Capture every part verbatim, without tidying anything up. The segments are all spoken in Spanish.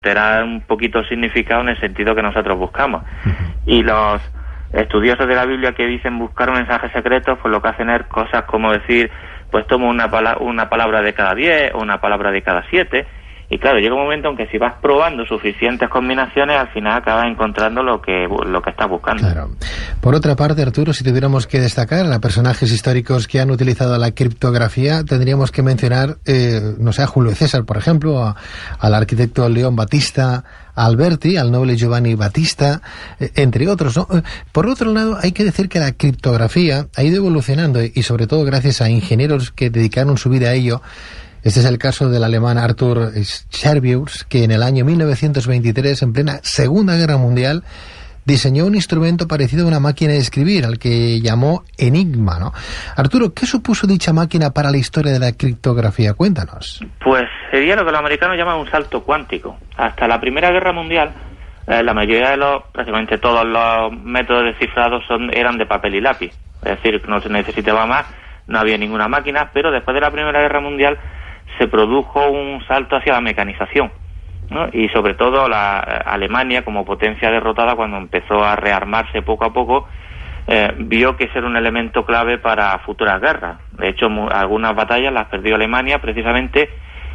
alterar un poquito el significado en el sentido que nosotros buscamos. Y los estudiosos de la Biblia que dicen buscar un mensaje secreto, pues lo que hacen es cosas como decir, pues tomo una, pala- una palabra de cada diez o una palabra de cada siete. Y claro, llega un momento en que si vas probando suficientes combinaciones, al final acabas encontrando lo que lo que estás buscando. Claro. Por otra parte, Arturo, si tuviéramos que destacar a personajes históricos que han utilizado la criptografía, tendríamos que mencionar, eh, no sé, a Julio César, por ejemplo, a, al arquitecto León Battista Alberti, al noble Giovanni Battista, eh, entre otros, ¿no? Por otro lado, hay que decir que la criptografía ha ido evolucionando y sobre todo gracias a ingenieros que dedicaron su vida a ello. Este es el caso del alemán Arthur Scherbius, que en el año mil novecientos veintitrés, en plena Segunda Guerra Mundial, diseñó un instrumento parecido a una máquina de escribir, al que llamó Enigma, ¿no? Arturo, ¿qué supuso dicha máquina para la historia de la criptografía? Cuéntanos. Pues sería lo que los americanos llaman un salto cuántico. Hasta la Primera Guerra Mundial, eh, la mayoría de los, prácticamente todos los métodos de cifrado son, eran de papel y lápiz. Es decir, no se necesitaba más, no había ninguna máquina, pero después de la Primera Guerra Mundial se produjo un salto hacia la mecanización, ¿no? Y sobre todo la Alemania, como potencia derrotada, cuando empezó a rearmarse poco a poco, eh, vio que ese era un elemento clave para futuras guerras. De hecho, mu- algunas batallas las perdió Alemania precisamente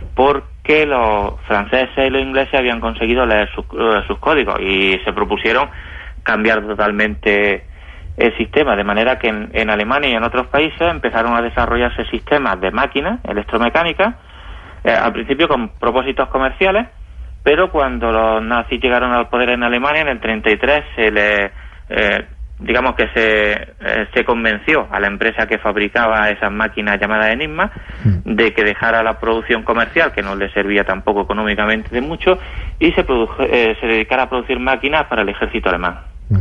porque los franceses y los ingleses habían conseguido leer sus, uh, sus códigos y se propusieron cambiar totalmente el sistema, de manera que en, en Alemania y en otros países empezaron a desarrollarse sistemas de máquinas electromecánicas, eh, al principio con propósitos comerciales, pero cuando los nazis llegaron al poder en Alemania en el treinta y tres se le, eh, digamos que se, eh, se convenció a la empresa que fabricaba esas máquinas llamadas Enigma de que dejara la producción comercial, que no le servía tampoco económicamente de mucho, y se, produjo, eh, se dedicara a producir máquinas para el ejército alemán.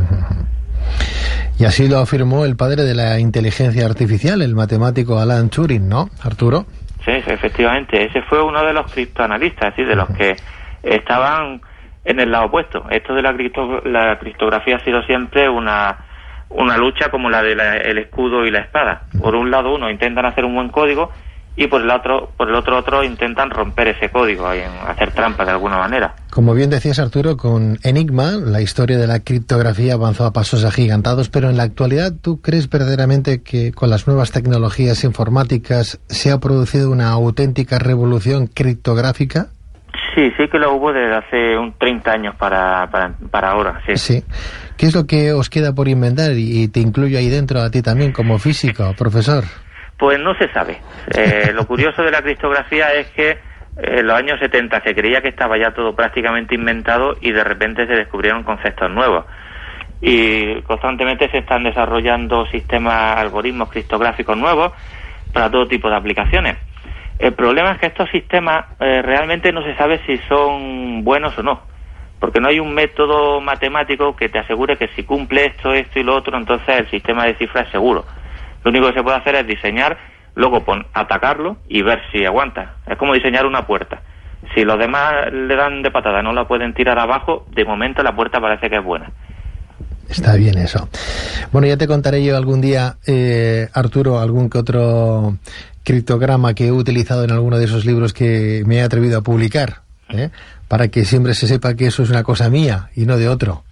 Y así lo afirmó el padre de la inteligencia artificial, el matemático Alan Turing, ¿no, Arturo? Sí, efectivamente. Ese fue uno de los criptoanalistas, es decir, de los que estaban en el lado opuesto. Esto de la, cripto, la criptografía ha sido siempre una, una lucha como la del el escudo y la espada. Por un lado uno intentan hacer un buen código y por el otro por el otro otro intentan romper ese código y hacer trampa de alguna manera. Como bien decías, Arturo, con Enigma la historia de la criptografía avanzó a pasos agigantados, pero en la actualidad, ¿tú crees verdaderamente que con las nuevas tecnologías informáticas se ha producido una auténtica revolución criptográfica? Sí, sí que lo hubo desde hace un treinta años para, para, para ahora, sí. Sí. ¿Qué es lo que os queda por inventar? Y te incluyo ahí dentro a ti también como físico, profesor. Pues no se sabe. Eh, lo curioso de la criptografía es que en los años setenta se creía que estaba ya todo prácticamente inventado y de repente se descubrieron conceptos nuevos. Y constantemente se están desarrollando sistemas, algoritmos criptográficos nuevos para todo tipo de aplicaciones. El problema es que estos sistemas eh, realmente no se sabe si son buenos o no, porque no hay un método matemático que te asegure que si cumple esto, esto y lo otro, entonces el sistema de cifra es seguro. Lo único que se puede hacer es diseñar, luego pon, atacarlo y ver si aguanta. Es como diseñar una puerta. Si los demás le dan de patada, no la pueden tirar abajo, de momento la puerta parece que es buena. Está bien eso. Bueno, ya te contaré yo algún día, eh, Arturo, algún que otro criptograma que he utilizado en alguno de esos libros que me he atrevido a publicar, ¿eh? Para que siempre se sepa que eso es una cosa mía y no de otro.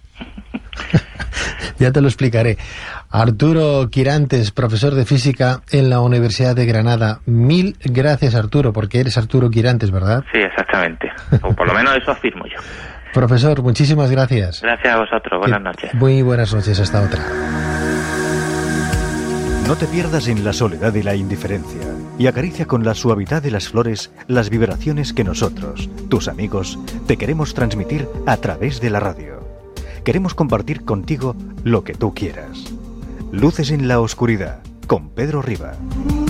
Ya te lo explicaré. Arturo Quirantes, profesor de física en la Universidad de Granada. Mil gracias, Arturo, porque eres Arturo Quirantes, ¿verdad? Sí, exactamente. O por lo menos eso afirmo yo. Profesor, muchísimas gracias. Gracias a vosotros. Buenas noches. Muy buenas noches. Hasta otra. No te pierdas en la soledad y la indiferencia y acaricia con la suavidad de las flores las vibraciones que nosotros, tus amigos, te queremos transmitir a través de la radio. Queremos compartir contigo lo que tú quieras. Luces en la oscuridad, con Pedro Riba.